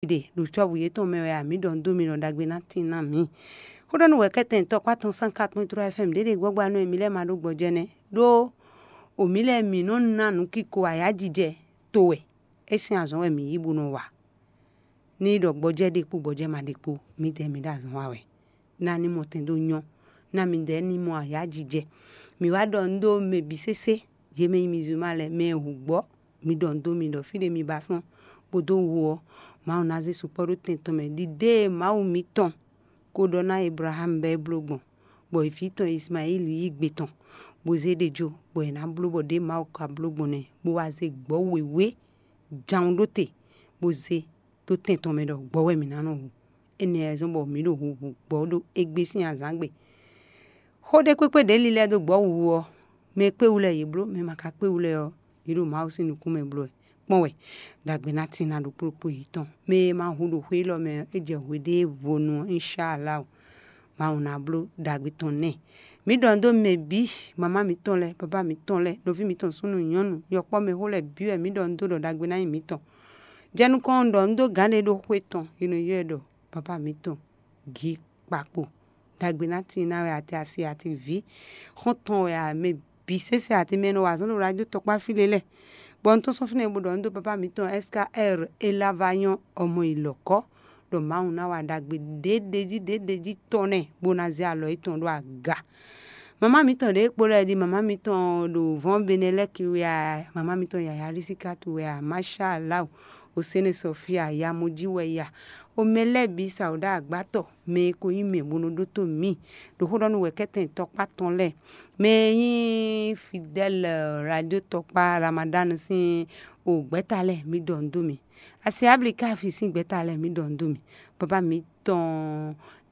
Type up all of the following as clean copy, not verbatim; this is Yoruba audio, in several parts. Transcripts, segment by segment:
de do chobu ye ton me ya mi don do mi don dagbe na tin na mi ho don we keten to kwa ton 104.3 FM de gbogbo anu mi le ma do gboje ne do o mi le mi no na nu kiko aya jije to we esin azon we mi yibu no wa ni do gboje de pu gboje ma de pu mi de mi da zon wa we na ni mo ten do yan na mi de ni mo aya jije mi wa don do me bi sese je me mi zuma le me hugbo mi don do mi do fi de mi basan bodo wo ma una ze suporo ten to me di de ma u mi ton ko do na Abraham be blogbon bo ifi ton Ismail yi gbe ton bo ze de jo bo na blobo de ma ka blogbon ne bo wa ze gbo wewe jaun do te bo ze to ten ton me do gbo we mi na no eni ezon bo mi do hu gbo do egbe sin azangbe ho de pepe de lile do gbo wo me pe ule yi bro me maka pe ule o iru ma o sinu ku me bro pon we dagbe na tin na do propo yi ton me ma hu do hwe lo me eje hwe de vonu inshallah ma una bro dagbe ton ne mi don do me bi mama mi ton le papa mi ton le no fi mi ton sunu yonu yo po me ho le bi e mi don do dagbe na mi ton jenu kon don do gane do hwe ton inu ye do papa mi ton gi papo dagbe na tin na we ati asi ati vi ho ton we a me bi sese ati me no wa zon lo radio to pa filele bon to so fine bo don do papa mi ton SKR elavayan ọmọ iloko do ma una wa dagbe dedeji tone bonazi alo iton do aga mama mi ton de pole di mama mi ton do von benele ki we a mama mi ton ya risika tu we a mashallah o sene Sofia ya moji we ya o mele bi sauda agbato me ko yin me bono do to mi do ho don we keten to pa ton le me yin fidèle radio to pa Ramadan sin o gbetale mi don do mi asi ablika fi sin gbetale mi don do mi papa mi ton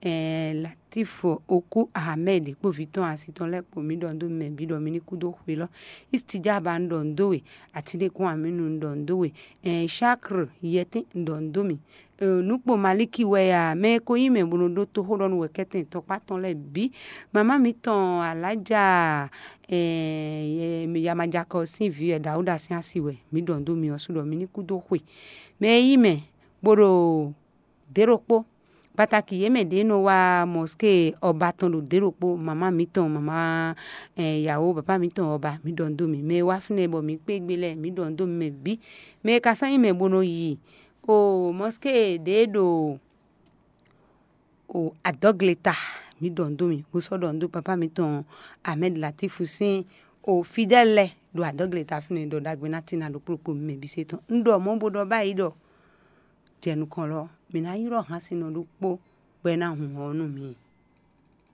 Latif Oku Ahmed po fi ton asi ton le po mi don do me bi do mi ni kudo hwe lo istijaba don do we ati de kun aminu don do we Shakr yeti don do mi nupo maliki we ya me ko yin me bono do to ho don we keten to pa ton le bi mama mi ton alaja mi yamaja ko sin vi e Dauda sin asiwe mi don do mi osu do mi ni kudo hwe me yi me boro deropo pataki ye me de no wa mosque oba ton do deropo mama mi ton mama yawo papa mi ton oba mi don do mi me wa fine bo mi pe gbele mi don do me bi me ka san me bono yi o mosque de do o adogleta mi don do mi bo so don do papa mi ton Ahmed Latif sin o fidèle do adogleta fine do dagbe na tin na do propo me bi se ton ndo mo bodo ba yi do jenu kan lo mi na yiro han sinu do po pe na hun onu mi